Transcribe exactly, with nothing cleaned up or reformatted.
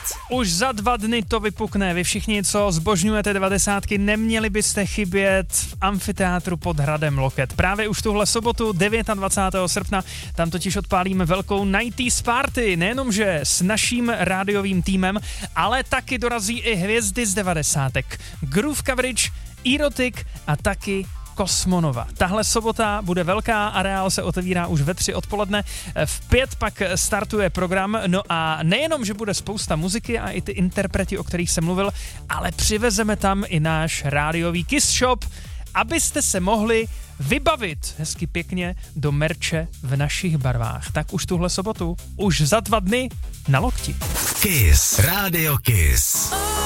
Už za dva dny to vypukne. Vy všichni, co zbožňujete devadesátky, neměli byste chybět v amfiteátru pod hradem Loket. Právě už tuhle sobotu dvacátého devátého srpna, tam totiž odpálíme velkou nineties party. Nejenom, že s naším rádiovým týmem, ale taky dorazí i hvězdy z devadesátek. Groove Coverage, Erotic a taky Kosmonova. Tahle sobota bude velká, areál se otevírá už ve tři odpoledne, v pět pak startuje program, no a nejenom, že bude spousta muziky a i ty interpreti, o kterých jsem mluvil, ale přivezeme tam i náš rádiový Kiss Shop, abyste se mohli vybavit hezky pěkně do merče v našich barvách. Tak už tuhle sobotu, už za dva dny na Lokti. Kiss, Radio Kiss.